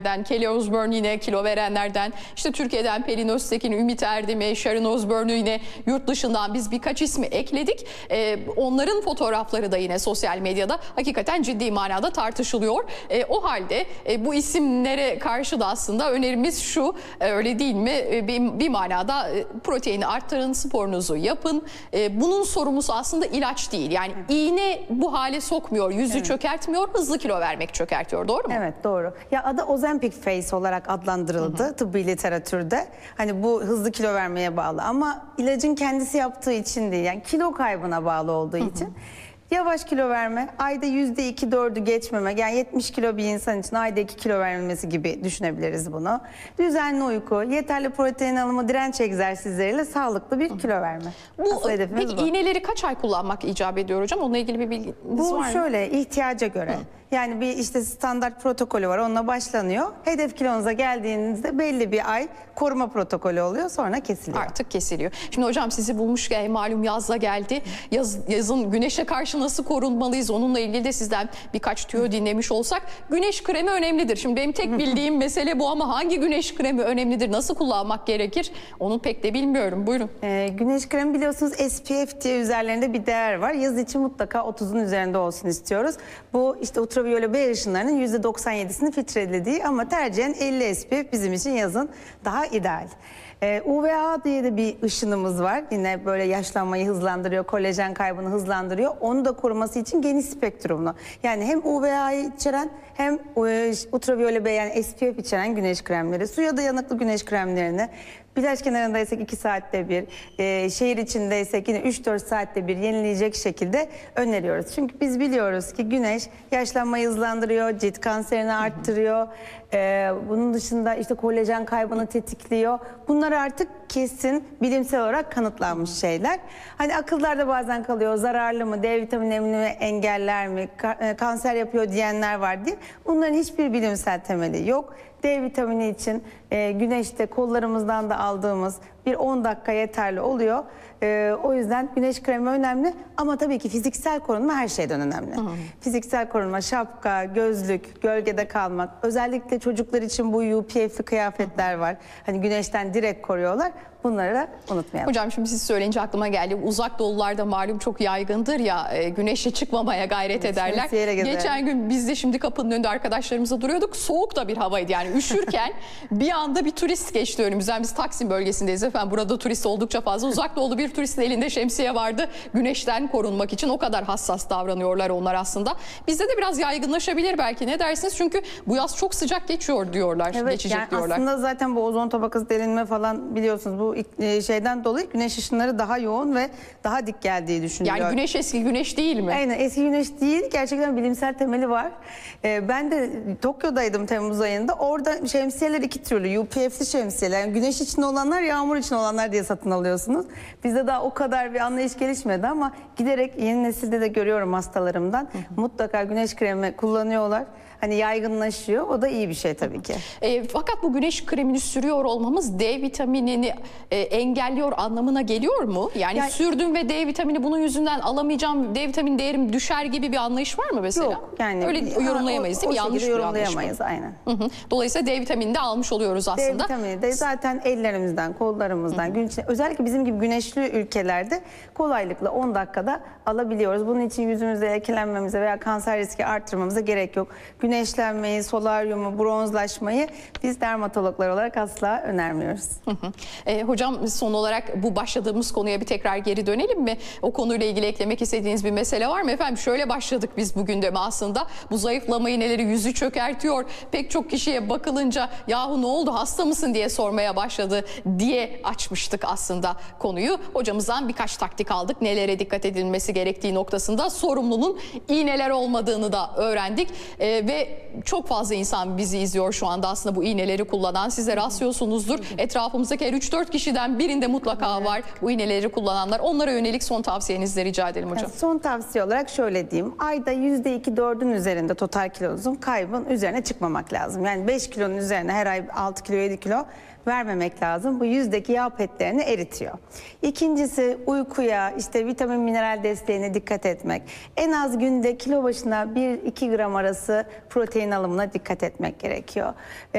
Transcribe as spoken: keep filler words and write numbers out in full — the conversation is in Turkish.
Kelly Osbourne yine kilo verenlerden, işte Türkiye'den Pelin Öztekin, Ümit Erdem'i, Sharon Osbourne'u yine yurt dışından biz birkaç ismi ekledik. Ee, onların fotoğrafları da yine sosyal medyada hakikaten ciddi manada tartışılıyor. Ee, o halde e, bu isimlere karşı da aslında önerimiz şu, e, öyle değil mi? E, bir, bir manada e, proteini arttırın, sporunuzu yapın. E, bunun sorumlusu aslında ilaç değil. Yani evet. iğne bu hale sokmuyor, yüzü evet. çökertmiyor, hızlı kilo vermek çökertiyor. Doğru mu? Evet, doğru. Ya adı Ozempic Face olarak adlandırıldı hı hı. tıbbi literatürde. Hani bu hızlı kilo vermeye bağlı ama ilacın kendisi yaptığı için değil. Yani kilo kaybına bağlı olduğu hı hı. için. Yavaş kilo verme, ayda yüzde iki dördü geçmemek, yani yetmiş kilo bir insan için ayda iki kilo vermemesi gibi düşünebiliriz bunu. Düzenli uyku, yeterli protein alımı, direnç egzersizleriyle sağlıklı bir kilo verme. Bu, peki bu. iğneleri kaç ay kullanmak icap ediyor hocam? Onunla ilgili bir bilginiz bu var mı? Şöyle, ihtiyaca göre. Hı. Yani bir işte standart protokolü var, onunla başlanıyor. Hedef kilonuza geldiğinizde belli bir ay koruma protokolü oluyor, sonra kesiliyor. Artık kesiliyor. Şimdi hocam sizi bulmuşken malum yazla geldi. Yaz, yazın güneşe karşı nasıl korunmalıyız? Onunla ilgili de sizden birkaç tüyo dinlemiş olsak. Güneş kremi önemlidir. Şimdi benim tek bildiğim mesele bu ama hangi güneş kremi önemlidir? Nasıl kullanmak gerekir? Onu pek de bilmiyorum. Buyurun. Ee, güneş kremi biliyorsunuz S P F diye üzerlerinde bir değer var. Yaz için mutlaka otuzun üzerinde olsun istiyoruz. Bu işte ultraviyole B ışınlarının yüzde doksan yedisini filtrelediği ama tercihen elli S P F bizim için yazın daha ideal. Ee, U V A diye de bir ışınımız var. Yine böyle yaşlanmayı hızlandırıyor, kolajen kaybını hızlandırıyor. Onu da koruması için geniş spektrumlu. Yani hem U V A'yı içeren hem e, ultraviyole B yani S P F içeren güneş kremleri, suya dayanıklı güneş kremlerini, plaj kenarındaysak iki saatte bir, e, şehir içindeysek yine üç dört saatte bir yenileyecek şekilde öneriyoruz. Çünkü biz biliyoruz ki güneş yaşlanmayı hızlandırıyor, cilt kanserini arttırıyor. E, bunun dışında işte kolajen kaybını tetikliyor. Bunlar artık kesin bilimsel olarak kanıtlanmış şeyler. Hani akıllarda bazen kalıyor, zararlı mı, D vitaminini engeller mi, ka kanser yapıyor diyenler var diye. Bunların hiçbir bilimsel temeli yok. D vitamini için e, güneşte kollarımızdan da aldığımız bir on dakika yeterli oluyor. E, o yüzden güneş kremi önemli ama tabii ki fiziksel korunma her şeyden önemli. Hı hı. Fiziksel korunma, şapka, gözlük, gölgede kalmak. Özellikle çocuklar için bu U P F'li kıyafetler var. Hani güneşten direkt koruyorlar. Bunları da unutmayalım. Hocam şimdi siz söyleyince aklıma geldi. Uzak doğularda malum çok yaygındır ya, e, güneşe çıkmamaya gayret evet, ederler. Geçen gün biz de şimdi kapının önünde arkadaşlarımızla duruyorduk. Soğuk da bir havaydı yani üşürken bir anda bir turist geçti önümüzden. Biz Taksim bölgesindeyiz efendim. Burada turist oldukça fazla. Uzak doğulu bir turistin elinde şemsiye vardı. Güneşten korunmak için o kadar hassas davranıyorlar onlar aslında. Bizde de biraz yaygınlaşabilir belki, ne dersiniz? Çünkü bu yaz çok sıcak geçiyor diyorlar. Evet, geçecek yani diyorlar. Aslında zaten bu ozon tabakası delinme falan biliyorsunuz bu şeyden dolayı güneş ışınları daha yoğun ve daha dik geldiği düşünülüyor. Yani güneş eski güneş değil mi? Aynen, eski güneş değil. Gerçekten bilimsel temeli var. Ee, ben de Tokyo'daydım Temmuz ayında. Orada şemsiyeler iki türlü. U P F'li şemsiyeler. Yani güneş için olanlar, yağmur için olanlar diye satın alıyorsunuz. Bizde daha o kadar bir anlayış gelişmedi ama giderek yeni nesilde de görüyorum hastalarımdan. Hı hı. Mutlaka güneş kremi kullanıyorlar. Hani yaygınlaşıyor. O da iyi bir şey tabii ki. E, fakat bu güneş kremini sürüyor olmamız D vitaminini e, engelliyor anlamına geliyor mu? Yani, yani sürdüm ve D vitamini bunun yüzünden alamayacağım, D vitamini değerim düşer gibi bir anlayış var mı mesela? Yok. Yani öyle yorumlayamayız ha, o, değil mi? O Yanlış bir yorumlayamayız aynen. Hı hı. Dolayısıyla D vitamini de almış oluyoruz aslında. D vitamini de zaten ellerimizden, kollarımızdan, hı hı. gün içinde, özellikle bizim gibi güneşli ülkelerde kolaylıkla on dakikada alabiliyoruz. Bunun için yüzümüzde lekelenmemize veya kanser riski arttırmamıza gerek yok. Güneşlenmeyi, solaryumu, bronzlaşmayı biz dermatologlar olarak asla önermiyoruz. Hı hı. E, hocam son olarak bu başladığımız konuya bir tekrar geri dönelim mi? O konuyla ilgili eklemek istediğiniz bir mesele var mı? Efendim şöyle başladık biz bugün de aslında. Bu zayıflama iğneleri yüzü çökertiyor. Pek çok kişiye bakılınca yahu ne oldu, hasta mısın diye sormaya başladı diye açmıştık aslında konuyu. Hocamızdan birkaç taktik aldık. Nelere dikkat edilmesi gerektiği noktasında sorumlunun iğneler olmadığını da öğrendik. E, ve çok fazla insan bizi izliyor şu anda aslında bu iğneleri kullanan. Siz de rastlıyorsunuzdur. Etrafımızdaki her üç dört kişiden birinde mutlaka evet. var bu iğneleri kullananlar. Onlara yönelik son tavsiyenizi de rica edelim hocam. Yani son tavsiye olarak şöyle diyeyim. Ayda yüzde iki dördün üzerinde total kilonuzun kaybın üzerine çıkmamak lazım. Yani beş kilonun üzerine her ay altı kilo yedi kilo vermemek lazım. Bu yüzdeki yağ petlerini eritiyor. İkincisi uykuya, işte vitamin mineral desteğine dikkat etmek. En az günde kilo başına bir iki gram arası protein alımına dikkat etmek gerekiyor.